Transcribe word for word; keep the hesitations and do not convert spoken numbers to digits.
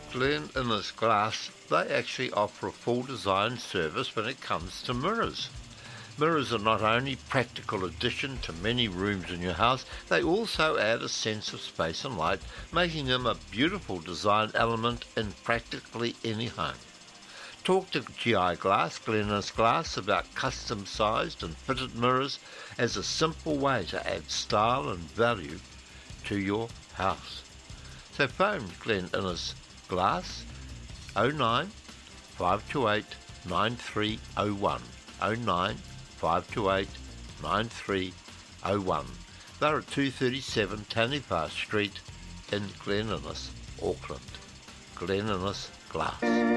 Glen Innes Glass, they actually offer a full design service when it comes to mirrors. Mirrors are not only practical addition to many rooms in your house, they also add a sense of space and light, making them a beautiful design element in practically any home. Talk to G I Glass, Glen Innes Glass, about custom-sized and fitted mirrors as a simple way to add style and value to your house. So phone Glen Innes Glass oh nine five two eight nine three oh one oh nine five two eight nine three oh one. They're at two thirty-seven Taniwha Street in Glen Innes, Auckland. Glen Innes Glass.